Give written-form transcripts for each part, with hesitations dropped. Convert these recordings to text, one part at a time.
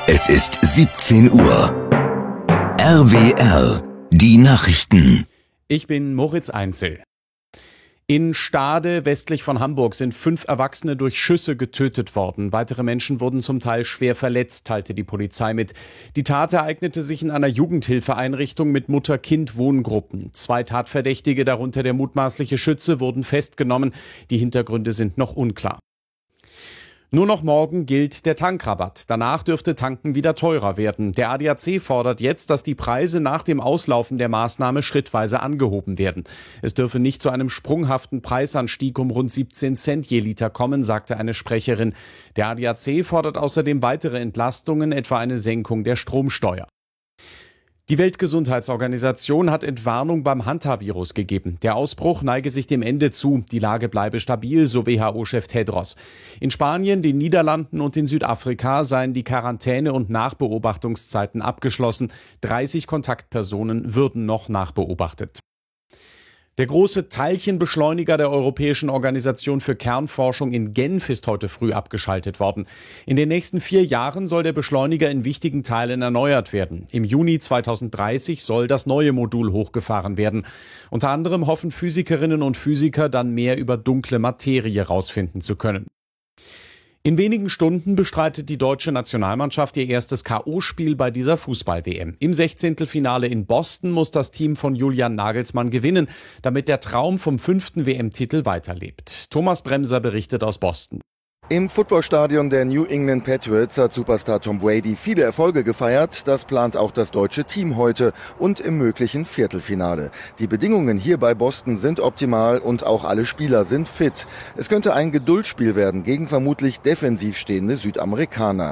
Es ist 17 Uhr. RWR, die Nachrichten. Ich bin Moritz Einzel. In Stade, westlich von Hamburg, sind 5 Erwachsene durch Schüsse getötet worden. Weitere Menschen wurden zum Teil schwer verletzt, teilte die Polizei mit. Die Tat ereignete sich in einer Jugendhilfeeinrichtung mit Mutter-Kind-Wohngruppen. 2 Tatverdächtige, darunter der mutmaßliche Schütze, wurden festgenommen. Die Hintergründe sind noch unklar. Nur noch morgen gilt der Tankrabatt. Danach dürfte Tanken wieder teurer werden. Der ADAC fordert jetzt, dass die Preise nach dem Auslaufen der Maßnahme schrittweise angehoben werden. Es dürfe nicht zu einem sprunghaften Preisanstieg um rund 17 Cent je Liter kommen, sagte eine Sprecherin. Der ADAC fordert außerdem weitere Entlastungen, etwa eine Senkung der Stromsteuer. Die Weltgesundheitsorganisation hat Entwarnung beim Hantavirus gegeben. Der Ausbruch neige sich dem Ende zu. Die Lage bleibe stabil, so WHO-Chef Tedros. In Spanien, den Niederlanden und in Südafrika seien die Quarantäne- und Nachbeobachtungszeiten abgeschlossen. 30 Kontaktpersonen würden noch nachbeobachtet. Der große Teilchenbeschleuniger der Europäischen Organisation für Kernforschung in Genf ist heute früh abgeschaltet worden. In den nächsten 4 Jahren soll der Beschleuniger in wichtigen Teilen erneuert werden. Im Juni 2030 soll das neue Modul hochgefahren werden. Unter anderem hoffen Physikerinnen und Physiker, dann mehr über dunkle Materie herausfinden zu können. In wenigen Stunden bestreitet die deutsche Nationalmannschaft ihr erstes K.O.-Spiel bei dieser Fußball-WM. Im 16. Finale in Boston muss das Team von Julian Nagelsmann gewinnen, damit der Traum vom 5. WM-Titel weiterlebt. Thomas Bremser berichtet aus Boston. Im Footballstadion der New England Patriots hat Superstar Tom Brady viele Erfolge gefeiert. Das plant auch das deutsche Team heute und im möglichen Viertelfinale. Die Bedingungen hier bei Boston sind optimal und auch alle Spieler sind fit. Es könnte ein Geduldsspiel werden gegen vermutlich defensiv stehende Südamerikaner.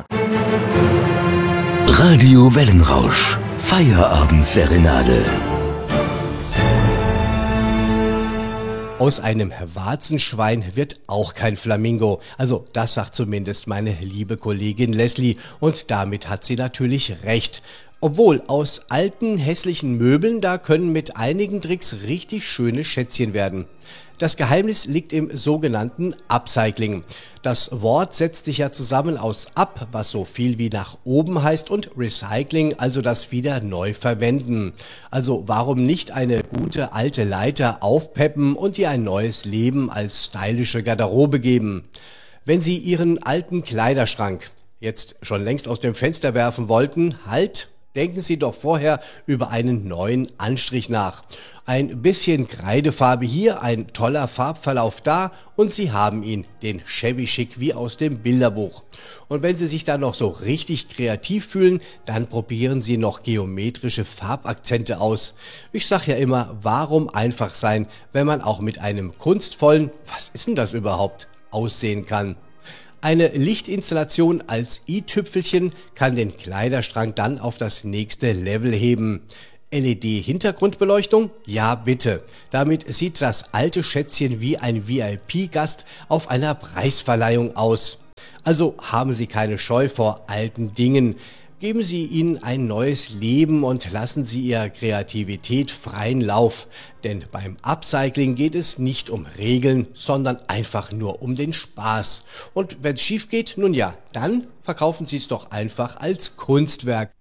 Radio Wellenrausch. Feierabendserenade. Aus einem Warzenschwein wird auch kein Flamingo. Also das sagt zumindest meine liebe Kollegin Leslie. Und damit hat sie natürlich recht. Obwohl, aus alten, hässlichen Möbeln, da können mit einigen Tricks richtig schöne Schätzchen werden. Das Geheimnis liegt im sogenannten Upcycling. Das Wort setzt sich ja zusammen aus up, was so viel wie nach oben heißt, und Recycling, also das wieder neu verwenden. Also warum nicht eine gute alte Leiter aufpeppen und ihr ein neues Leben als stylische Garderobe geben? Wenn Sie Ihren alten Kleiderschrank jetzt schon längst aus dem Fenster werfen wollten, halt! Denken Sie doch vorher über einen neuen Anstrich nach. Ein bisschen Kreidefarbe hier, ein toller Farbverlauf da und Sie haben ihn, den Shabby Chic wie aus dem Bilderbuch. Und wenn Sie sich dann noch so richtig kreativ fühlen, dann probieren Sie noch geometrische Farbakzente aus. Ich sag ja immer, warum einfach sein, wenn man auch mit einem kunstvollen, was ist denn das überhaupt, aussehen kann. Eine Lichtinstallation als i-Tüpfelchen kann den Kleiderschrank dann auf das nächste Level heben. LED-Hintergrundbeleuchtung? Ja, bitte. Damit sieht das alte Schätzchen wie ein VIP-Gast auf einer Preisverleihung aus. Also haben Sie keine Scheu vor alten Dingen. Geben Sie ihnen ein neues Leben und lassen Sie Ihrer Kreativität freien Lauf. Denn beim Upcycling geht es nicht um Regeln, sondern einfach nur um den Spaß. Und wenn es schief geht, nun ja, dann verkaufen Sie es doch einfach als Kunstwerk.